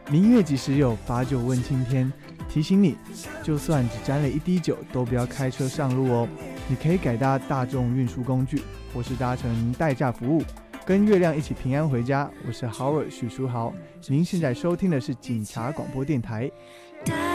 明月几时有，把酒问青天。提醒你，就算只沾了一滴酒，都不要开车上路哦。你可以改搭大众运输工具，或是搭乘代驾服务，跟月亮一起平安回家。我是 Howard 许书豪，您现在收听的是警察广播电台。